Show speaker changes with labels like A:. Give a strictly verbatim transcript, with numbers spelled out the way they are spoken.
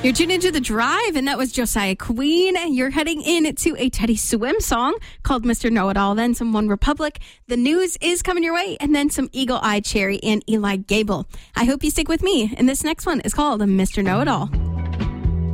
A: You're tuned into The Drive, and that was Josiah Queen. You're heading into a Teddy Swim song called Mister Know-It-All, then some One Republic. The news is coming your way, and then some Eagle Eye Cherry and Eli Gable. I hope you stick with me, and this next one is called Mister Know-It-All.